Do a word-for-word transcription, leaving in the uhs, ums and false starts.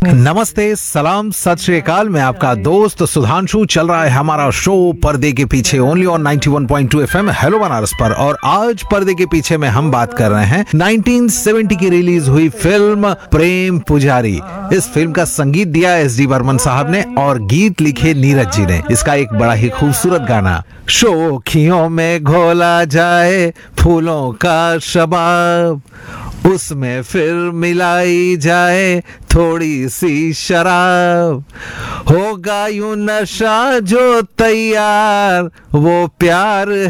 नमस्ते, सलाम, सत श्री अकाल। मैं आपका दोस्त सुधांशु। चल रहा है हमारा शो पर्दे के पीछे only on ninety one point two FM hello Banaras पर। और आज पर्दे के पीछे में हम बात कर रहे हैं नाइंटीन सेवेंटी की रिलीज हुई फिल्म प्रेम पुजारी। इस फिल्म का संगीत दिया एस डी बर्मन साहब ने और गीत लिखे नीरज जी ने। इसका एक बड़ा ही खूबसूरत गाना शोखियों में घोला जाए फूलों का शबाब, उसमें फिर मिलाई जाए थोड़ी सी शराब, होगा यूं नशा जो तैयार वो प्यार